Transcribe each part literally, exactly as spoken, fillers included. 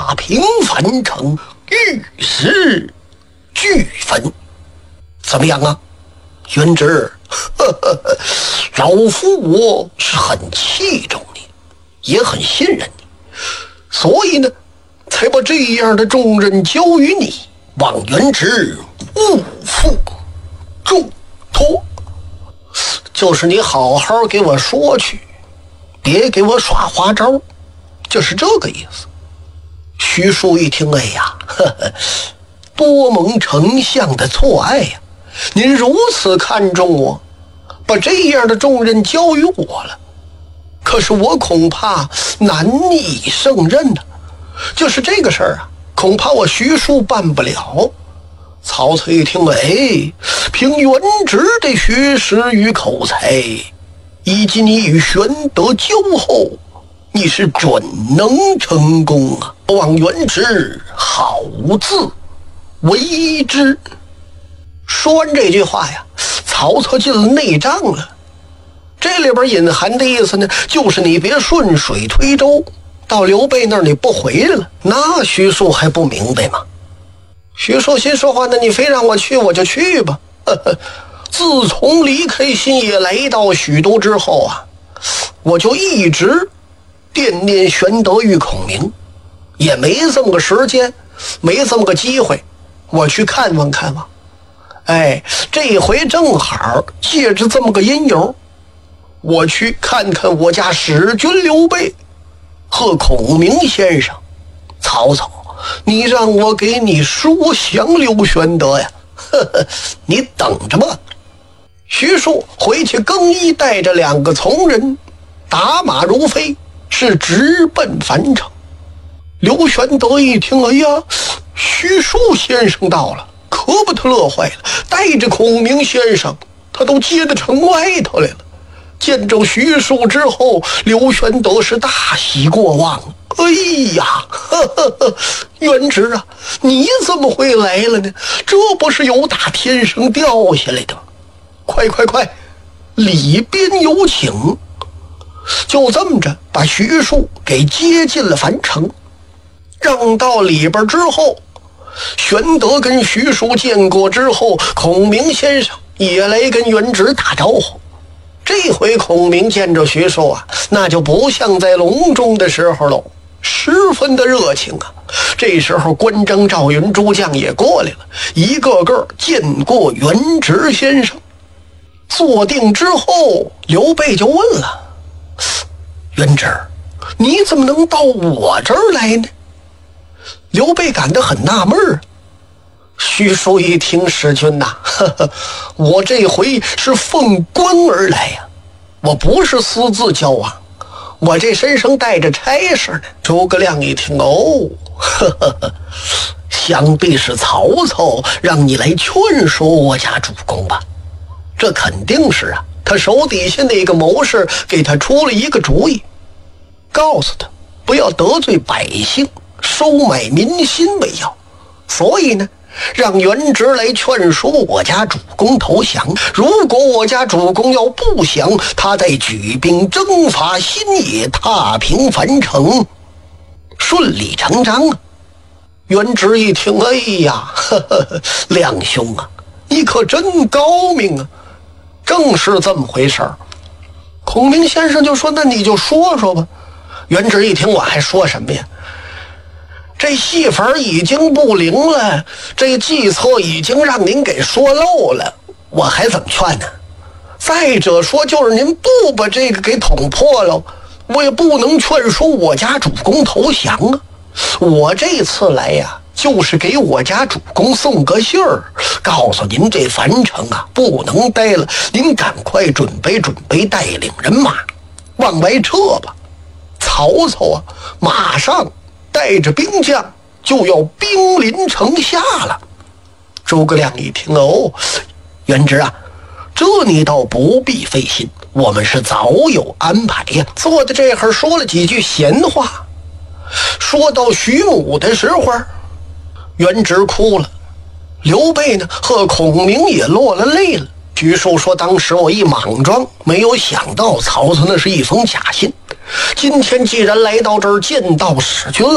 踏平樊城，玉石俱焚。怎么样啊，元直？呵呵呵，老夫我是很器重你，也很信任你，所以呢，才把这样的重任交于你，望元直勿负重托。就是你好好给我说去，别给我耍花招，就是这个意思。徐庶一听，哎呀，呵呵，多蒙丞相的错爱呀！您如此看重我，把这样的重任交于我了，可是我恐怕难以胜任呢、啊。就是这个事儿啊，恐怕我徐庶办不了。曹操一听，哎，凭元直的学识与口才，以及你与玄德交厚，你是准能成功啊！望元直好自为之。说完这句话呀，曹操进了内帐了。这里边隐含的意思呢，就是你别顺水推舟，到刘备那儿你不回来了，那徐庶还不明白吗？徐庶心说话，那你非让我去我就去吧。呵呵，自从离开新野来到许都之后啊，我就一直惦念玄德与孔明，也没这么个时间，没这么个机会，我去看望看望。哎，这回正好借着这么个因由，我去看看我家使君刘备和孔明先生。曹操，你让我给你说降刘玄德呀，呵呵，你等着吧。徐庶回去更衣，带着两个从人，打马如飞，是直奔樊城。刘玄德一听，哎呀，徐庶先生到了，可把他乐坏了，带着孔明先生他都接到城外头来了。见着徐庶之后，刘玄德是大喜过望。哎呀，呵呵呵，元直啊，你怎么会来了呢？这不是有打天上掉下来的？快快快，里边有请。就这么着把徐庶给接进了樊城。让到里边之后，玄德跟徐庶见过之后，孔明先生也来跟元直打招呼。这回孔明见着徐庶啊，那就不像在隆中的时候喽，十分的热情啊。这时候关张赵云诸将也过来了，一个个见过元直先生。坐定之后，刘备就问了：元直，你怎么能到我这儿来呢？刘备感到很纳闷儿。徐庶一听，使君呐、啊，我这回是奉官而来呀、啊，我不是私自交往，我这身上带着差事呢。诸葛亮一听，哦，呵呵呵，想必是曹操让你来劝说我家主公吧？这肯定是啊，他手底下那个谋士给他出了一个主意，告诉他不要得罪百姓，收买民心为要，所以呢，让元直来劝说我家主公投降。如果我家主公要不降，他再举兵征伐新野，踏平樊城，顺理成章啊。元直一听，哎呀，呵呵，亮兄啊，你可真高明啊，正是这么回事儿。孔明先生就说，那你就说说吧。元直一听，我还说什么呀？这戏法已经不灵了，这计策已经让您给说漏了，我还怎么劝呢？再者说，就是您不把这个给捅破了，我也不能劝说我家主公投降啊。我这次来呀、啊，就是给我家主公送个信儿，告诉您这樊城啊不能待了，您赶快准备准备，带领人马往外撤吧。曹操啊，马上带着兵将就要兵临城下了。诸葛亮一听，哦，元直啊，这你倒不必费心，我们是早有安排呀。坐在这会儿说了几句闲话，说到徐母的时候，元直哭了，刘备呢和孔明也落了泪了。徐庶说，当时我一莽撞，没有想到曹操那是一封假信，今天既然来到这儿见到使君了，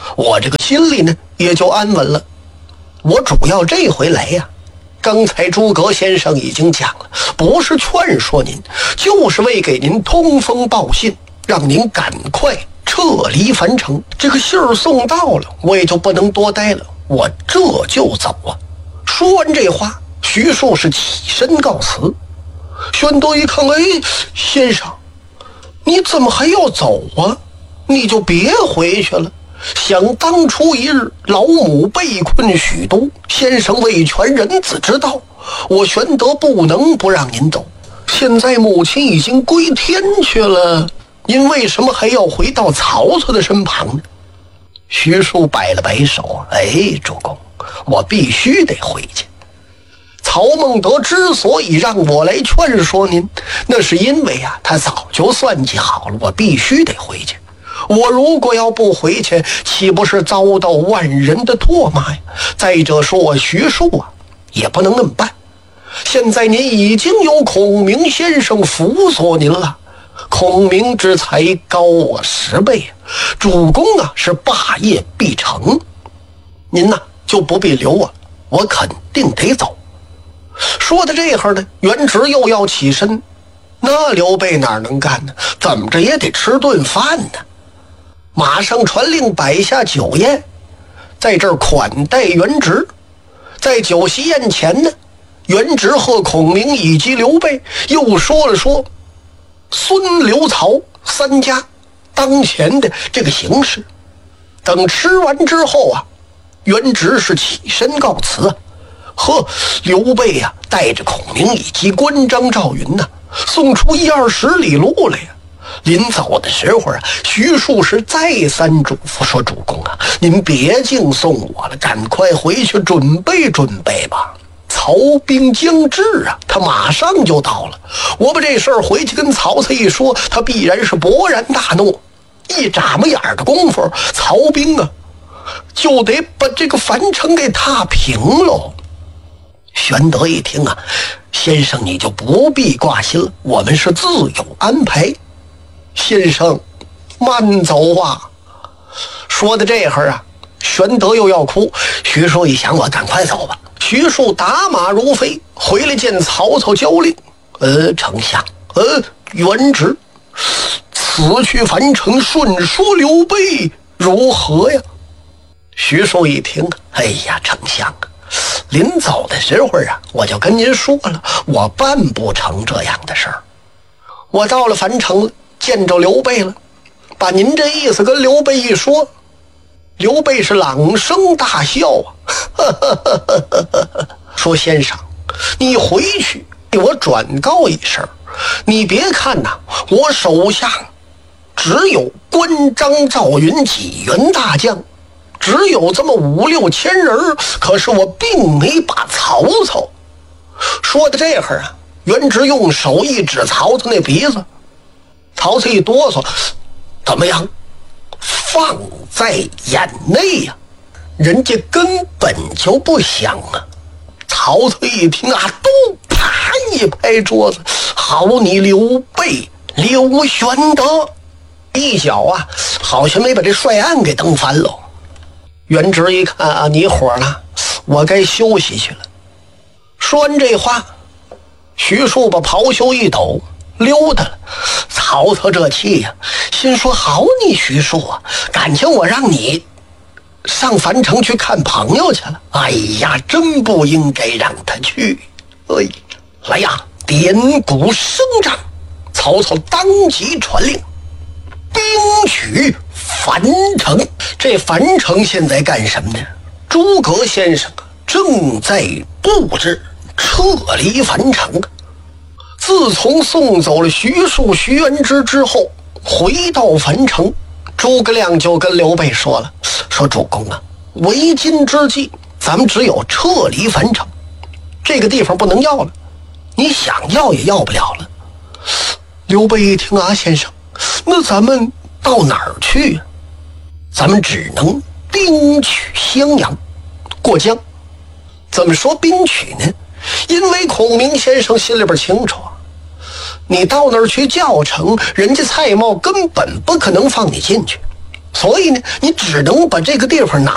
我这个心里呢也就安稳了。我主要这回来呀、啊，刚才诸葛先生已经讲了，不是劝说您，就是为给您通风报信，让您赶快撤离樊城。这个信儿送到了，我也就不能多待了，我这就走啊。说完这话，徐庶是起身告辞。玄德一看，哎，先生，你怎么还要走啊？你就别回去了。想当初一日，老母被困许都，先生为全人子之道，我玄德不能不让您走。现在母亲已经归天去了，您为什么还要回到曹操的身旁呢？徐庶摆了摆手，哎，主公，我必须得回去。曹孟德之所以让我来劝说您，那是因为啊，他早就算计好了，我必须得回去。我如果要不回去，岂不是遭到万人的唾骂呀？再者说，我徐庶啊，也不能那么办。现在您已经有孔明先生辅佐您了，孔明之才高我十倍，主公啊是霸业必成，您呐就不必留我，我肯定得走。说到这会儿呢，元直又要起身，那刘备哪能干呢？怎么着也得吃顿饭呢。马上传令摆下酒宴，在这儿款待元直。在酒席宴前呢，元直和孔明以及刘备又说了说孙刘曹三家当前的这个形势。等吃完之后啊，元直是起身告辞啊。呵，刘备呀、啊，带着孔明以及关张赵云呐、啊，送出一二十里路来呀。临走的时候啊，徐庶是再三嘱咐说：“主公啊，您别敬送我了，赶快回去准备准备吧。曹兵将至啊，他马上就到了。我把这事儿回去跟曹操一说，他必然是勃然大怒。一眨巴眼的功夫，曹兵啊，就得把这个樊城给踏平喽。”玄德一听啊，先生你就不必挂心了，我们是自有安排。先生慢走啊。说到这会儿啊，玄德又要哭。徐庶一想，我赶快走吧。徐庶打马如飞，回来见曹操交令：呃，丞相，呃，元直，此去樊城顺说刘备如何呀？徐庶一听，哎呀，丞相啊，临走的时候啊，我就跟您说了，我办不成这样的事儿。我到了樊城了，见着刘备了，把您这意思跟刘备一说，刘备是朗声大笑啊，说：“先生，你回去给我转告一声，你别看呐，我手下只有关张赵云几员大将，只有这么五六千人，可是我并没把曹操。”说到这会儿啊，元直用手一指曹操那鼻子，曹操一哆嗦：“怎么样？放在眼内呀、啊！人家根本就不想啊！”曹操一听啊，都啪一拍桌子：“好你刘备，刘玄德！一脚啊，好像没把这帅案给蹬翻了。”元直一看啊，你火了，我该休息去了。说完这话，徐庶把袍袖一抖，溜达了。曹操这气呀、啊，心说：“好你徐庶啊，感情我让你上樊城去看朋友去了。哎呀，真不应该让他去。哎，来呀，点鼓声战！”曹操当即传令，兵取樊城。这樊城现在干什么呢？诸葛先生正在布置撤离樊城。自从送走了徐庶、徐元直之后，回到樊城，诸葛亮就跟刘备说了：“说主公啊，为今之计，咱们只有撤离樊城，这个地方不能要了，你想要也要不了了。”刘备一听啊，先生，那咱们到哪儿去啊？咱们只能兵取襄阳，过江。怎么说兵取呢？因为孔明先生心里边清楚啊，你到那儿去教程，人家蔡瑁根本不可能放你进去， 所以呢，你只能把这个地方拿